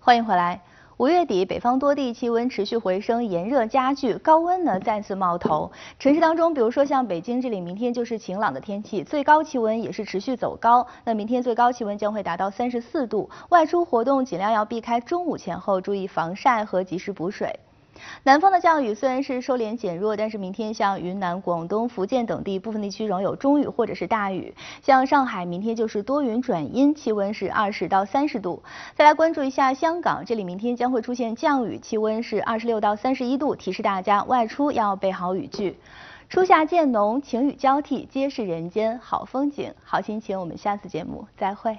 欢迎回来。5月底，北方多地气温持续回升，炎热加剧，高温呢再次冒头。城市当中，比如说像北京这里，明天就是晴朗的天气，最高气温也是持续走高。那明天最高气温将会达到34度，外出活动尽量要避开中午前后，注意防晒和及时补水。南方的降雨虽然是收敛减弱，但是明天像云南、广东、福建等地部分地区仍有中雨或者是大雨。像上海明天就是多云转阴，气温是20到30度。再来关注一下香港，这里明天将会出现降雨，气温是26到31度，提示大家外出要备好雨具。初夏渐浓，晴雨交替，皆是人间好风景、好心情。我们下次节目再会。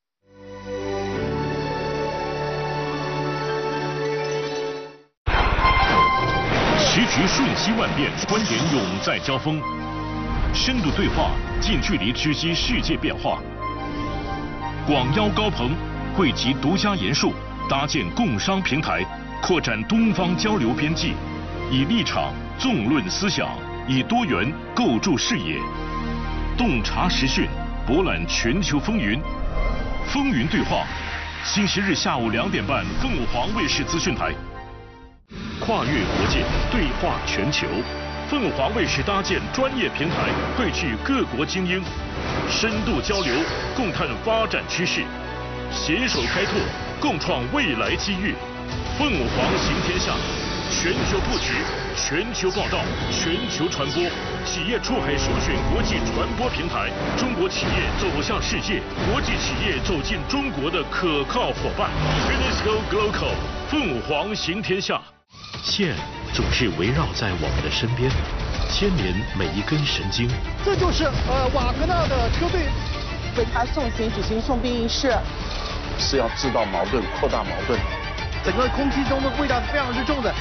时局瞬息万变，观点永在交锋，深度对话，近距离直击世界变化。广邀高朋，汇集独家研述，搭建共商平台，扩展东方交流边际，以立场纵论思想，以多元构筑视野，洞察时讯，博览全球风云。风云对话，星期日下午2点半，凤凰卫视资讯台。跨越国界，对话全球，凤凰卫视搭建专业平台，汇聚各国精英，深度交流，共探发展趋势，携手开拓，共创未来机遇。凤凰行天下，全球布局，全球报道，全球传播，企业出海首选国际传播平台，中国企业走向世界，国际企业走进中国的可靠伙伴。UNESCO Global， 凤凰行天下。线总是围绕在我们的身边，牵连每一根神经。 这就是瓦格纳的车队为他送行举行送殡仪式， 是要制造矛盾、扩大矛盾。 整个空气中的味道是非常之重的。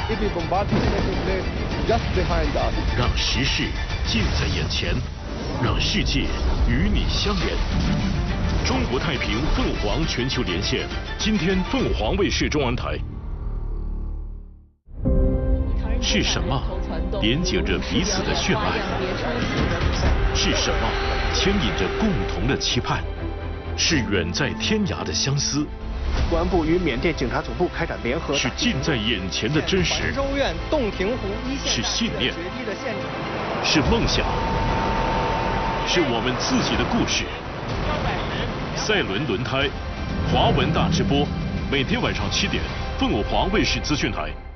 让时事近在眼前，让世界与你相连。中国太平凤凰全球连线，今天凤凰卫视中文台。是什么连接着彼此的血脉？是什么牵引着共同的期盼？是远在天涯的相思。 公安部与缅甸警察总部开展联合。 是近在眼前的真实。 州院洞庭湖是信念。是梦想。是我们自己的故事。赛伦轮胎，华文大直播，每天晚上7点，凤凰卫视资讯台。